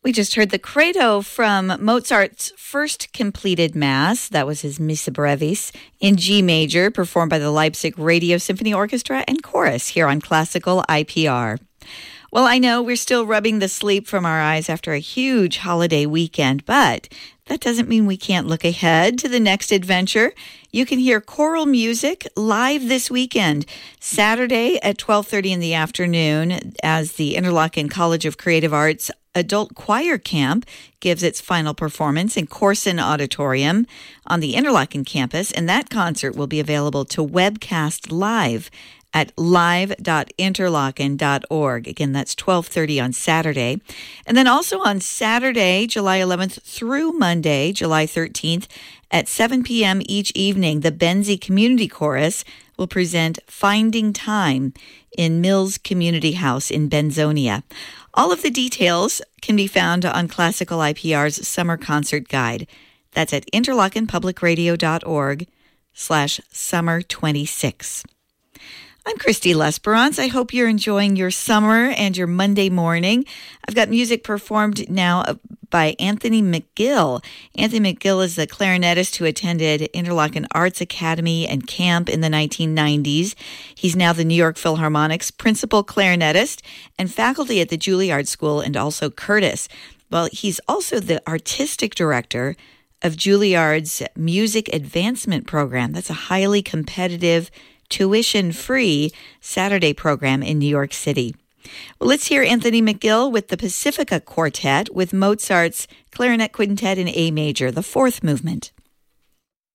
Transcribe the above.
We just heard the Credo from Mozart's first completed Mass. That was his Missa Brevis in G major, performed by the Leipzig Radio Symphony Orchestra and Chorus here on Classical IPR. Well, I know we're still rubbing the sleep from our eyes after a huge holiday weekend, but that doesn't mean we can't look ahead to the next adventure. You can hear choral music live this weekend, Saturday at 12:30 in the afternoon, as the Interlochen College of Creative Arts Adult Choir Camp gives its final performance in Corson Auditorium on the Interlochen campus, and that concert will be available to webcast live at live.interlochen.org. Again, that's 12:30 on Saturday. And then also on Saturday, July 11th through Monday, July 13th, at 7 p.m. each evening, the Benzie Community Chorus will present Finding Time in Mills Community House in Benzonia. All of the details can be found on Classical IPR's Summer Concert Guide. That's at interlochenpublicradio.org/summer26. I'm Christy Lesperance. I hope you're enjoying your summer and your Monday morning. I've got music performed now by Anthony McGill. Anthony McGill is the clarinetist who attended Interlochen Arts Academy and camp in the 1990s. He's now the New York Philharmonic's principal clarinetist and faculty at the Juilliard School and also Curtis. Well, he's also the artistic director of Juilliard's Music Advancement Program. That's a highly competitive, tuition-free Saturday program in New York City. Well, let's hear Anthony McGill with the Pacifica Quartet with Mozart's Clarinet Quintet in A major, the fourth movement.